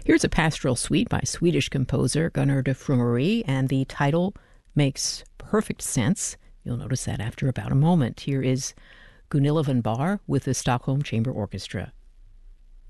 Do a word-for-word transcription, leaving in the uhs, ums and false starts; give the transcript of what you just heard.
Here's a pastoral suite by Swedish composer Gunnar de Frumery, and the title makes perfect sense. You'll notice that after about a moment. Here is Gunilla von Bahr with the Stockholm Chamber Orchestra.